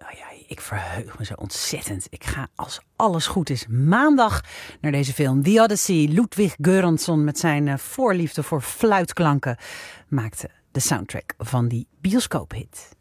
Ik verheug me zo ontzettend. Ik ga, als alles goed is, maandag naar deze film. The Odyssey. Ludwig Göransson met zijn voorliefde voor fluitklanken maakte de soundtrack van die bioscoophit.